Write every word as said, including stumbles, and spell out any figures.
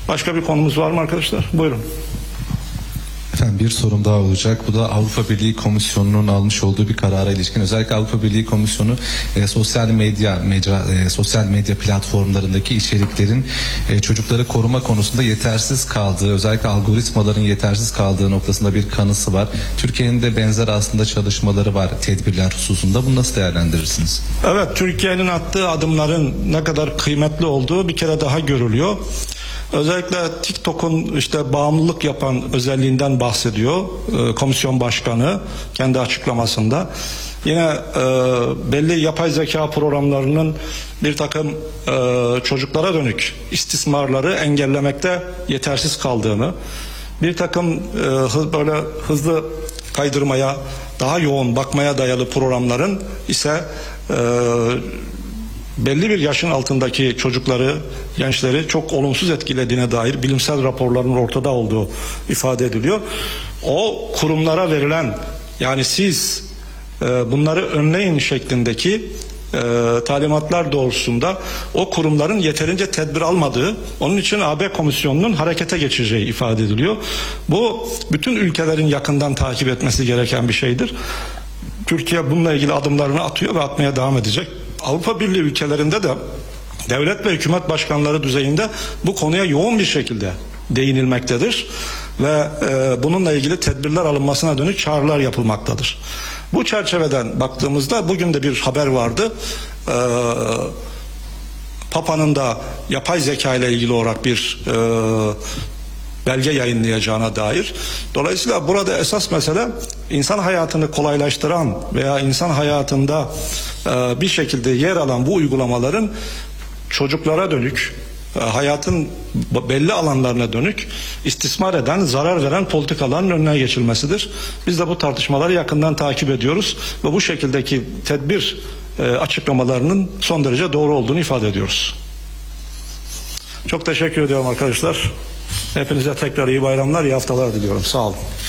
Başka bir konumuz var mı arkadaşlar? Buyurun. Efendim bir sorum daha olacak. Bu da Avrupa Birliği Komisyonu'nun almış olduğu bir karara ilişkin. Özellikle Avrupa Birliği Komisyonu e, sosyal medya mecra, e, sosyal medya platformlarındaki içeriklerin e, çocukları koruma konusunda yetersiz kaldığı, özellikle algoritmaların yetersiz kaldığı noktasında bir kanısı var. Türkiye'nin de benzer aslında çalışmaları var tedbirler hususunda. Bunu nasıl değerlendirirsiniz? Evet, Türkiye'nin attığı adımların ne kadar kıymetli olduğu bir kere daha görülüyor. Özellikle TikTok'un işte bağımlılık yapan özelliğinden bahsediyor e, komisyon başkanı kendi açıklamasında. Yine e, belli yapay zeka programlarının bir takım e, çocuklara dönük istismarları engellemekte yetersiz kaldığını, bir takım e, hı, böyle hızlı kaydırmaya, daha yoğun bakmaya dayalı programların ise e, belli bir yaşın altındaki çocukları, gençleri çok olumsuz etkilediğine dair bilimsel raporların ortada olduğu ifade ediliyor. O kurumlara verilen, yani siz e, bunları önleyin şeklindeki e, talimatlar doğrultusunda o kurumların yeterince tedbir almadığı, onun için A B Komisyonu'nun harekete geçeceği ifade ediliyor. Bu bütün ülkelerin yakından takip etmesi gereken bir şeydir. Türkiye bununla ilgili adımlarını atıyor ve atmaya devam edecek. Avrupa Birliği ülkelerinde de devlet ve hükümet başkanları düzeyinde bu konuya yoğun bir şekilde değinilmektedir ve e, bununla ilgili tedbirler alınmasına dönük çağrılar yapılmaktadır. Bu çerçeveden baktığımızda bugün de bir haber vardı. E, Papa'nın da yapay zeka ile ilgili olarak bir e, belge yayınlayacağına dair. Dolayısıyla burada esas mesele insan hayatını kolaylaştıran veya insan hayatında e, bir şekilde yer alan bu uygulamaların çocuklara dönük, e, hayatın belli alanlarına dönük istismar eden, zarar veren politikaların önüne geçilmesidir. Biz de bu tartışmaları yakından takip ediyoruz ve bu şekildeki tedbir e, açıklamalarının son derece doğru olduğunu ifade ediyoruz. Çok teşekkür ediyorum arkadaşlar. Hepinize tekrar iyi bayramlar, iyi haftalar diliyorum. Sağ olun.